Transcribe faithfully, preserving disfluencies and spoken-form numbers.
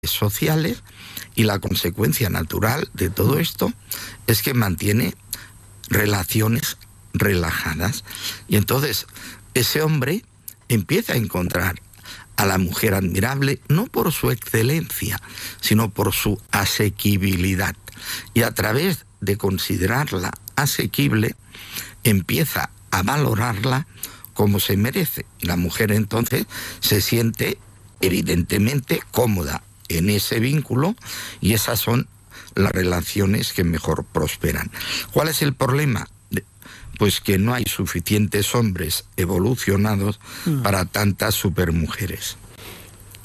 sociales, y la consecuencia natural de todo esto es que mantiene relaciones relajadas. Y entonces ese hombre empieza a encontrar a la mujer admirable no por su excelencia, sino por su asequibilidad. Y a través de considerarla asequible, empieza a valorarla como se merece. La mujer entonces se siente evidentemente cómoda en ese vínculo, y esas son las relaciones que mejor prosperan. ¿Cuál es el problema? Pues que no hay suficientes hombres evolucionados mm. para tantas supermujeres.